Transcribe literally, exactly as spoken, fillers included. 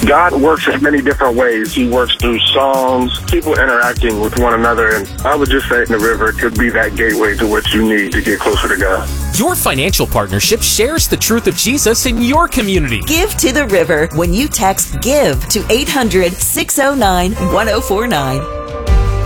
God works in many different ways. He works through songs, people interacting with one another, and I would just say the river could be that gateway to what you need to get closer to God. Your financial partnership shares the truth of Jesus in your community. Give to the River when you text GIVE to eight hundred, six oh nine, one oh four nine.